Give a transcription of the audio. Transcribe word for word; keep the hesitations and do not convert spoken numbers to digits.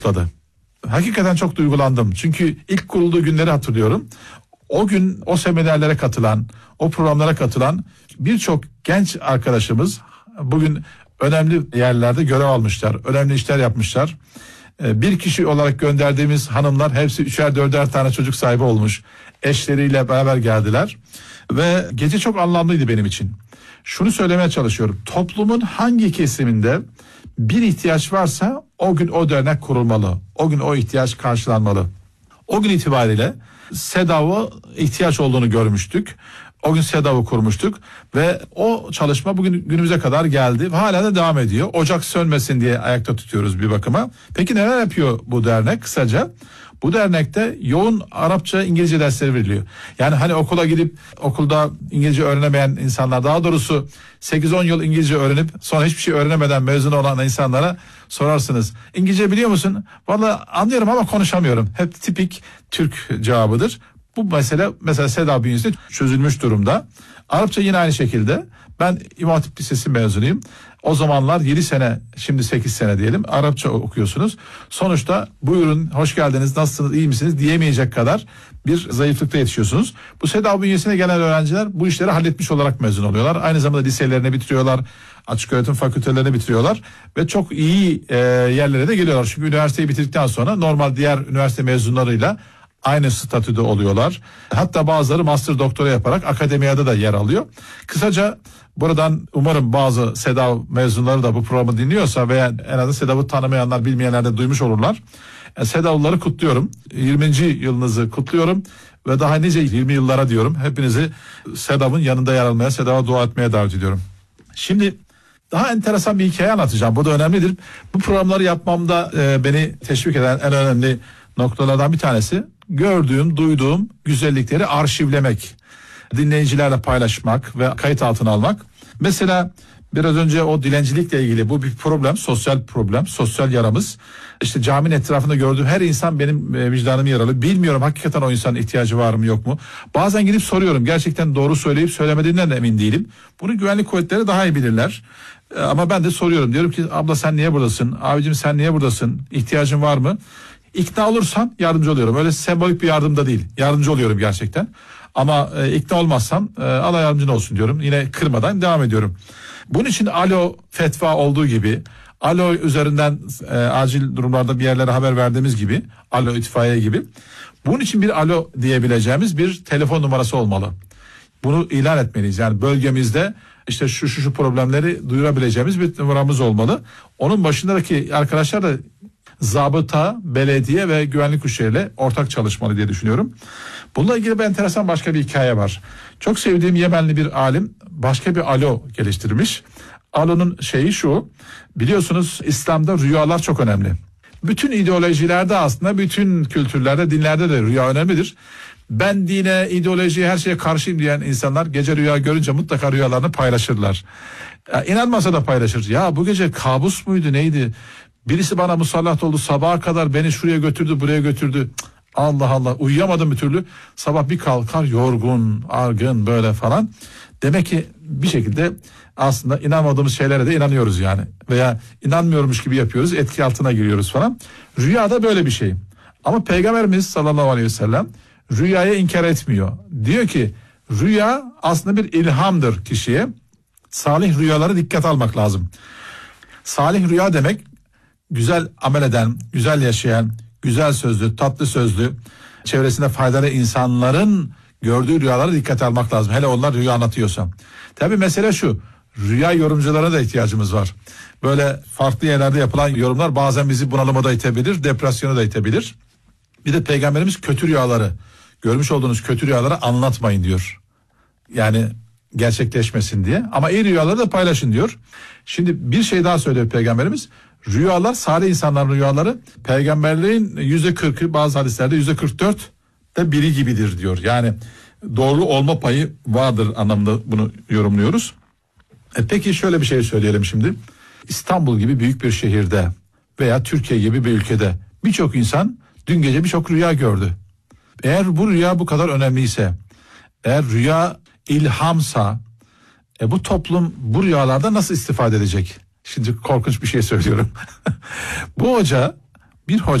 kutladı. Hakikaten çok duygulandım. Çünkü ilk kurulduğu günleri hatırlıyorum. O gün o seminerlere katılan, o programlara katılan birçok genç arkadaşımız bugün önemli yerlerde görev almışlar. Önemli işler yapmışlar. Bir kişi olarak gönderdiğimiz hanımlar hepsi üçer dörder tane çocuk sahibi olmuş. Eşleriyle beraber geldiler. Ve gece çok anlamlıydı benim için. Şunu söylemeye çalışıyorum. Toplumun hangi kesiminde bir ihtiyaç varsa o gün o dernek kurulmalı. O gün o ihtiyaç karşılanmalı. O gün itibariyle SEDAV'a ihtiyaç olduğunu görmüştük. O gün SEDAV'ı kurmuştuk ve o çalışma bugün günümüze kadar geldi. Hala da devam ediyor. Ocak sönmesin diye ayakta tutuyoruz bir bakıma. Peki neler yapıyor bu dernek? Kısaca bu dernekte yoğun Arapça, İngilizce dersleri veriliyor. Yani hani okula gidip okulda İngilizce öğrenemeyen insanlar, daha doğrusu sekiz on yıl İngilizce öğrenip sonra hiçbir şey öğrenemeden mezun olan insanlara sorarsınız. İngilizce biliyor musun? Vallahi anlıyorum ama konuşamıyorum. Hep tipik Türk cevabıdır. Bu mesele mesela SEDAV bünyesinde çözülmüş durumda. Arapça yine aynı şekilde. Ben İmam Hatip Lisesi mezunuyum. O zamanlar yedi sene, şimdi sekiz sene diyelim Arapça okuyorsunuz. Sonuçta buyurun, hoş geldiniz, nasılsınız, iyi misiniz diyemeyecek kadar bir zayıflıkta yetişiyorsunuz. Bu SEDAV bünyesine gelen öğrenciler bu işleri halletmiş olarak mezun oluyorlar. Aynı zamanda liselerini bitiriyorlar, açık öğretim fakültelerini bitiriyorlar ve çok iyi e, yerlere de geliyorlar. Çünkü üniversiteyi bitirdikten sonra normal diğer üniversite mezunlarıyla aynı statüde oluyorlar. Hatta bazıları master doktora yaparak akademiyada da yer alıyor. Kısaca buradan umarım bazı SEDAV mezunları da bu programı dinliyorsa veya en azından SEDAV'ı tanımayanlar, bilmeyenler de duymuş olurlar. E, SEDAV'ları kutluyorum. yirminci yılınızı kutluyorum ve daha nice yirmi yıllara diyorum. Hepinizi SEDAV'ın yanında yer almaya, SEDAV'a dua etmeye davet ediyorum. Şimdi daha enteresan bir hikaye anlatacağım. Bu da önemlidir. Bu programları yapmamda e, beni teşvik eden en önemli noktalardan bir tanesi, gördüğüm, duyduğum güzellikleri arşivlemek, dinleyicilerle paylaşmak ve kayıt altına almak. Mesela biraz önce o dilencilikle ilgili, bu bir problem, sosyal problem, sosyal yaramız. İşte caminin etrafında gördüğüm her insan benim vicdanımı yaralıyor. Bilmiyorum hakikaten o insanın ihtiyacı var mı yok mu? Bazen gidip soruyorum, gerçekten doğru söyleyip söylemediğinden de emin değilim. Bunu güvenlik kuvvetleri daha iyi bilirler. Ama ben de soruyorum, diyorum ki abla sen niye buradasın? Abicim sen niye buradasın? İhtiyacın var mı? İkna olursam yardımcı oluyorum. Öyle sembolik bir yardım da değil. Yardımcı oluyorum gerçekten. Ama e, ikna olmazsam e, Allah yardımcın olsun diyorum. Yine kırmadan devam ediyorum. Bunun için alo fetva olduğu gibi, alo üzerinden e, acil durumlarda bir yerlere haber verdiğimiz gibi, alo itfaiye gibi. Bunun için bir alo diyebileceğimiz bir telefon numarası olmalı. Bunu ilan etmeliyiz. Yani bölgemizde işte şu şu şu problemleri duyurabileceğimiz bir numaramız olmalı. Onun başındaki arkadaşlar da zabıta, belediye ve güvenlik güçleriyle ortak çalışmalı diye düşünüyorum. Bununla ilgili bir enteresan başka bir hikaye var. Çok sevdiğim Yemenli bir alim başka bir alo geliştirmiş. Alo'nun şeyi şu, biliyorsunuz İslam'da rüyalar çok önemli. Bütün ideolojilerde, aslında bütün kültürlerde, dinlerde de rüya önemlidir. Ben dine, ideolojiye, her şeye karşıyım diyen insanlar gece rüya görünce mutlaka rüyalarını paylaşırlar. Ya, inanmasa da paylaşır. Ya bu gece kabus muydu, neydi? Birisi bana musallat oldu, sabaha kadar beni şuraya götürdü, buraya götürdü. Cık, Allah Allah, uyuyamadım bir türlü. Sabah bir kalkar yorgun, argın böyle falan. Demek ki bir şekilde aslında inanmadığımız şeylere de inanıyoruz yani. Veya inanmıyormuş gibi yapıyoruz, etki altına giriyoruz falan. Rüya da böyle bir şey. Ama Peygamberimiz sallallahu aleyhi ve sellem rüyayı inkar etmiyor. Diyor ki rüya aslında bir ilhamdır kişiye. Salih rüyalara dikkat almak lazım. Salih rüya demek güzel amel eden, güzel yaşayan, güzel sözlü, tatlı sözlü, çevresinde faydalı insanların gördüğü rüyalara dikkat almak lazım. Hele onlar rüya anlatıyorsa. Tabii mesele şu, rüya yorumculara da ihtiyacımız var. Böyle farklı yerlerde yapılan yorumlar bazen bizi bunalıma da itebilir, depresyona da itebilir. Bir de Peygamberimiz kötü rüyaları, görmüş olduğunuz kötü rüyaları anlatmayın diyor. Yani gerçekleşmesin diye. Ama iyi rüyaları da paylaşın diyor. Şimdi bir şey daha söylüyor Peygamberimiz. Rüyalar, salih insanların rüyaları peygamberliğin yüzde kırkı, bazı hadislerde yüzde kırk dört de biri gibidir diyor. Yani doğru olma payı vardır anlamında bunu yorumluyoruz. E peki şöyle bir şey söyleyelim şimdi. İstanbul gibi büyük bir şehirde veya Türkiye gibi bir ülkede birçok insan dün gece birçok rüya gördü. Eğer bu rüya bu kadar önemliyse, eğer rüya ilhamsa, e bu toplum bu rüyalarda nasıl istifade edecek? Şimdi korkunç bir şey söylüyorum. Bu hoca bir hoca